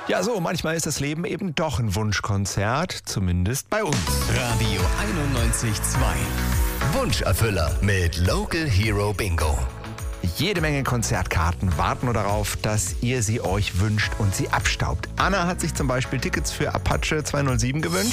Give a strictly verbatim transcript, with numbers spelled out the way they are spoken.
Ja, so, manchmal ist das Leben eben doch ein Wunschkonzert, zumindest bei uns. Radio einundneunzig Komma zwei. Wunscherfüller mit Local Hero Bingo. Jede Menge Konzertkarten warten nur darauf, dass ihr sie euch wünscht und sie abstaubt. Anna hat sich zum Beispiel Tickets für Apache zweihundertsieben gewünscht.